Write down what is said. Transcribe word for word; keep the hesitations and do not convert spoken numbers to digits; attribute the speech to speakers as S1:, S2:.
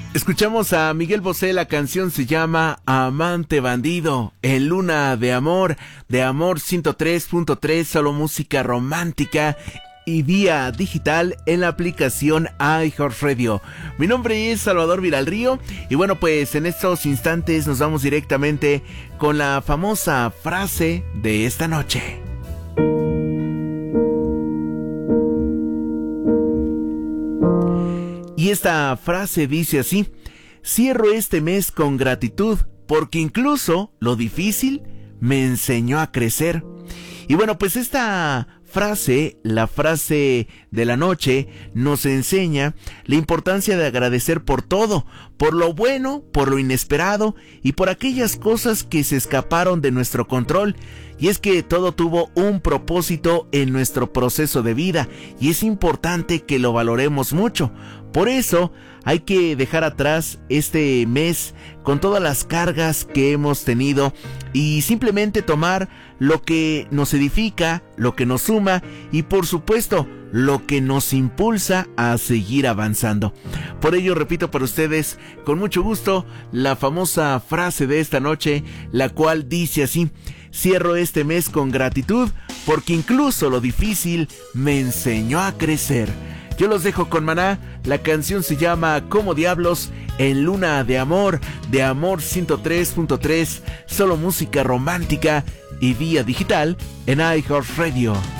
S1: Escuchamos a Miguel Bosé, la canción se llama Amante Bandido, en Luna de Amor, de Amor ciento tres punto tres, solo música romántica y vía digital en la aplicación iHeartRadio. Mi nombre es Salvador Villarrío y bueno, pues en estos instantes nos vamos directamente con la famosa frase de esta noche. Y esta frase dice así: cierro este mes con gratitud, porque incluso lo difícil me enseñó a crecer. Y bueno, pues esta frase, la frase de la noche, nos enseña la importancia de agradecer por todo, por lo bueno, por lo inesperado y por aquellas cosas que se escaparon de nuestro control. Y es que todo tuvo un propósito en nuestro proceso de vida y es importante que lo valoremos mucho. Por eso hay que dejar atrás este mes con todas las cargas que hemos tenido y simplemente tomar lo que nos edifica, lo que nos suma y por supuesto lo que nos impulsa a seguir avanzando. Por ello repito para ustedes con mucho gusto la famosa frase de esta noche, la cual dice así: cierro este mes con gratitud porque incluso lo difícil me enseñó a crecer. Yo los dejo con Maná, la canción se llama Como Diablos, en Luna de Amor, de Amor ciento tres punto tres, solo música romántica y vía digital en iHeartRadio.